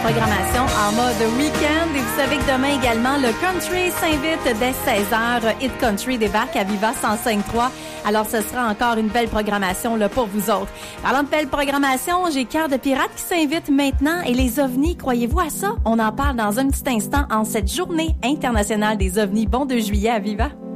Programmation en mode week-end. Et vous savez que demain également, le country s'invite dès 16h. Hit Country débarque à Viva 105.3. Alors, ce sera encore une belle programmation là, pour vous autres. Parlant de belle programmation, j'ai Cœur de pirate qui s'invite maintenant. Et les ovnis, croyez-vous à ça? On en parle dans un petit instant en cette journée internationale des ovnis. Bon 2 juillet à Viva.